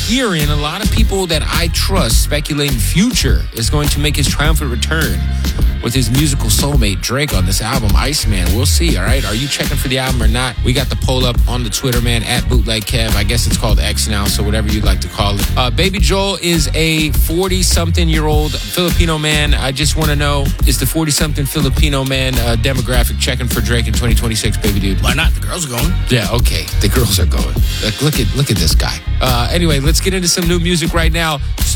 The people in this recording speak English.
hearing a lot of people that I trust speculating Future is going to make his triumphant return with his musical soulmate Drake on this album, Iceman. We'll see, all right? Are you checking for the album or not? We got the poll up on the Twitter, man, at BootlegKev. I guess it's called X now, so whatever you'd like to call it. Baby Joel is a 40-something-year-old Filipino man. I just want to know, is the 40-something Filipino man demographic checking for Drake in 2026, baby dude? Why not? The girls are going. Yeah, okay. The girls are going. Look at this guy. Anyway, let's get into some new music right now.